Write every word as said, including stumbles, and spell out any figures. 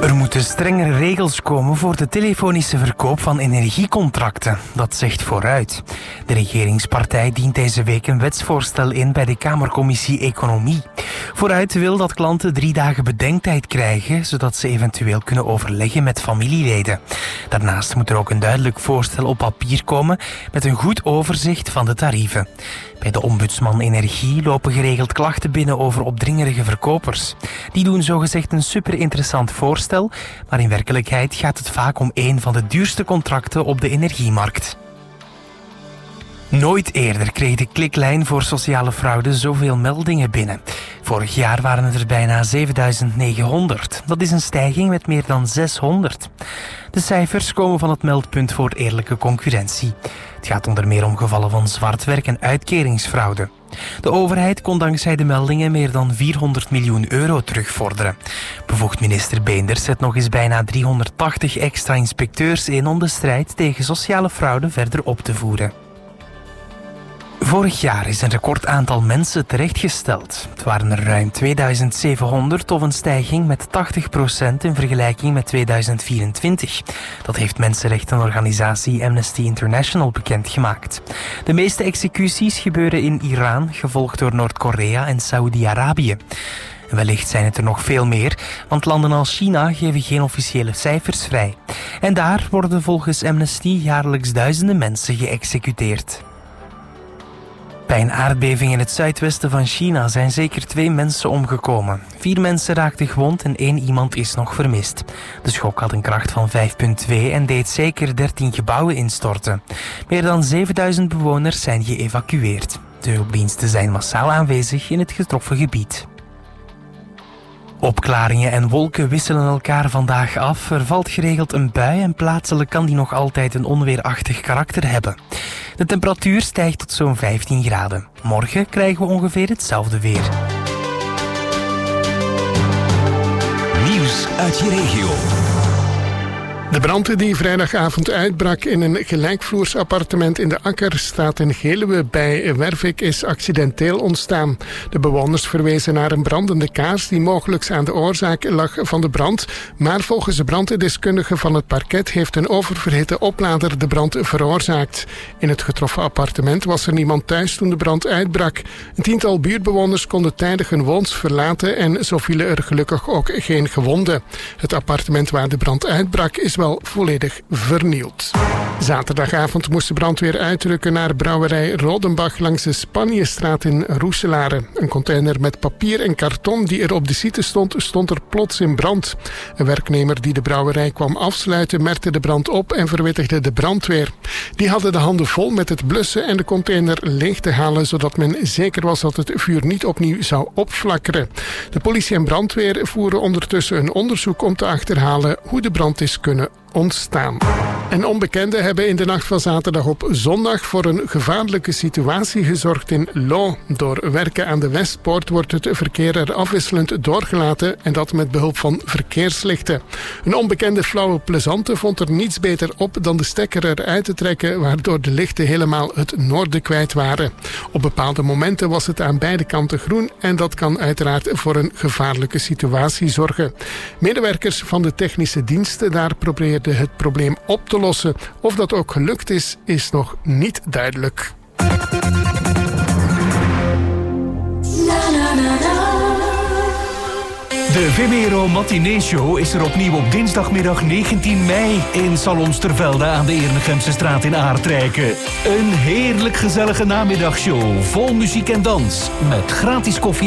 Er moeten strengere regels komen voor de telefonische verkoop van energiecontracten. Dat zegt Vooruit. De regeringspartij dient deze week een wetsvoorstel in bij de Kamercommissie Economie. Vooruit wil dat klanten drie dagen bedenktijd krijgen, zodat ze eventueel kunnen overleggen met familieleden. Daarnaast moet er ook een duidelijk voorstel op papier komen met een goed overzicht van de tarieven. Bij de ombudsman Energie lopen geregeld klachten binnen over opdringerige verkopers. Die doen zogezegd een super interessant voorstel, maar in werkelijkheid gaat het vaak om een van de duurste contracten op de energiemarkt. Nooit eerder kreeg de kliklijn voor sociale fraude zoveel meldingen binnen. Vorig jaar waren het er bijna zevenduizend negenhonderd. Dat is een stijging met meer dan zeshonderd. De cijfers komen van het meldpunt voor eerlijke concurrentie. Het gaat onder meer om gevallen van zwartwerk en uitkeringsfraude. De overheid kon dankzij de meldingen meer dan vierhonderd miljoen euro terugvorderen. Bevoegd minister Beenders zet nog eens bijna driehonderdtachtig extra inspecteurs in om de strijd tegen sociale fraude verder op te voeren. Vorig jaar is een recordaantal mensen terechtgesteld. Het waren er ruim tweeduizend zevenhonderd, of een stijging met tachtig procent in vergelijking met tweeduizend vierentwintig. Dat heeft mensenrechtenorganisatie Amnesty International bekendgemaakt. De meeste executies gebeuren in Iran, gevolgd door Noord-Korea en Saoedi-Arabië. Wellicht zijn het er nog veel meer, want landen als China geven geen officiële cijfers vrij. En daar worden volgens Amnesty jaarlijks duizenden mensen geëxecuteerd. Bij een aardbeving in het zuidwesten van China zijn zeker twee mensen omgekomen. Vier mensen raakten gewond en één iemand is nog vermist. De schok had een kracht van vijf komma twee en deed zeker dertien gebouwen instorten. Meer dan zevenduizend bewoners zijn geëvacueerd. De hulpdiensten zijn massaal aanwezig in het getroffen gebied. Opklaringen en wolken wisselen elkaar vandaag af. Er valt geregeld een bui en plaatselijk kan die nog altijd een onweerachtig karakter hebben. De temperatuur stijgt tot zo'n vijftien graden. Morgen krijgen we ongeveer hetzelfde weer. Nieuws uit je regio. De brand die vrijdagavond uitbrak in een gelijkvloersappartement in de Akkerstraat in Geluwe bij Wervik is accidenteel ontstaan. De bewoners verwezen naar een brandende kaars die mogelijk aan de oorzaak lag van de brand. Maar volgens de branddeskundige van het parket heeft een oververhitte oplader de brand veroorzaakt. In het getroffen appartement was er niemand thuis toen de brand uitbrak. Een tiental buurtbewoners konden tijdig hun woons verlaten en zo vielen er gelukkig ook geen gewonden. Het appartement waar de brand uitbrak is wel volledig vernield. Zaterdagavond moest de brandweer uitrukken naar brouwerij Rodenbach langs de Spanjestraat in Roeselare. Een container met papier en karton die er op de site stond, stond er plots in brand. Een werknemer die de brouwerij kwam afsluiten merkte de brand op en verwittigde de brandweer. Die hadden de handen vol met het blussen en de container leeg te halen, zodat men zeker was dat het vuur niet opnieuw zou opflakkeren. De politie en brandweer voeren ondertussen een onderzoek om te achterhalen hoe de brand is kunnen ontstaan. En onbekenden hebben in de nacht van zaterdag op zondag voor een gevaarlijke situatie gezorgd in Loo. Door werken aan de Westpoort wordt het verkeer er afwisselend doorgelaten en dat met behulp van verkeerslichten. Een onbekende flauwe plezante vond er niets beter op dan de stekker eruit te trekken, waardoor de lichten helemaal het noorden kwijt waren. Op bepaalde momenten was het aan beide kanten groen en dat kan uiteraard voor een gevaarlijke situatie zorgen. Medewerkers van de technische diensten daar probeerden het probleem op te lossen. Of dat ook gelukt is, is nog niet duidelijk. De Vimero Matinee Show is er opnieuw op dinsdagmiddag negentien mei in Salons Tervelde aan de Ernegemse straat in Aardrijken. Een heerlijk gezellige namiddagshow vol muziek en dans met gratis koffie